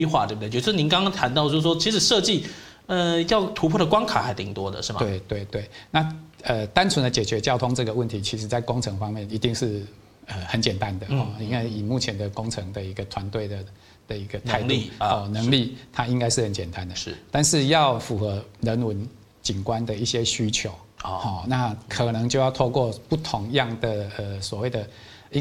化，对不对？就是您刚刚谈到，就是说其实设计，要突破的关卡还挺多的，是吗？ 对对对，那单纯的解决交通这个问题，其实在工程方面一定是很简单的哦。应该以目前的工程的一个团队的一个态度能力，它应该是很简单的。 是， 但是要符合人文景观的一些需求，那可能就要透过不同样的所谓的